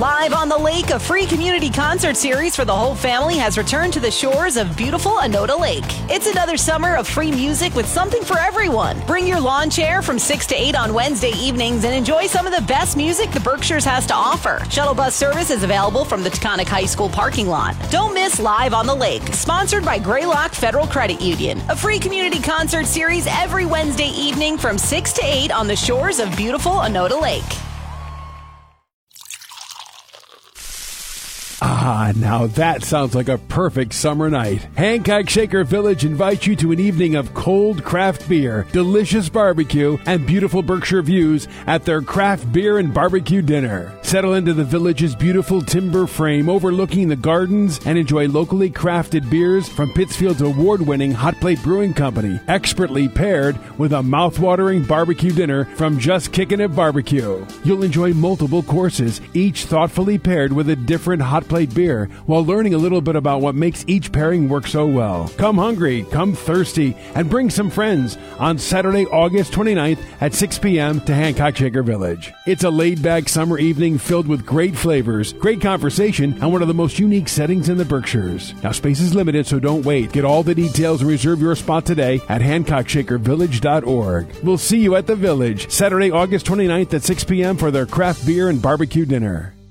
Live on the Lake, a free community concert series for the whole family has returned to the shores of beautiful Anoda Lake. It's another summer of free music with something for everyone. Bring your lawn chair from 6 to 8 on Wednesday evenings and enjoy some of the best music the Berkshires has to offer. Shuttle bus service is available from the Taconic High School parking lot. Don't miss Live on the Lake, sponsored by Greylock Federal Credit Union. A free community concert series every Wednesday evening from 6 to 8 on the shores of beautiful Anoda Lake. Ah, now that sounds like a perfect summer night. Hancock Shaker Village invites you to an evening of cold craft beer, delicious barbecue, and beautiful Berkshire views at their craft beer and barbecue dinner. Settle into the village's beautiful timber frame overlooking the gardens and enjoy locally crafted beers from Pittsfield's award-winning Hot Plate Brewing Company, expertly paired with a mouth-watering barbecue dinner from Just Kickin' It Barbecue. You'll enjoy multiple courses, each thoughtfully paired with a different hot plate beer, while learning a little bit about what makes each pairing work so well. Come hungry, come thirsty, and bring some friends on Saturday, August 29th at 6 p.m. to Hancock Shaker Village. It's a laid-back summer evening filled with great flavors, great conversation, and one of the most unique settings in the Berkshires. Now, space is limited, so don't wait. Get all the details and reserve your spot today at HancockShakerVillage.org. We'll see you at the Village Saturday, August 29th at 6 p.m. for their craft beer and barbecue dinner.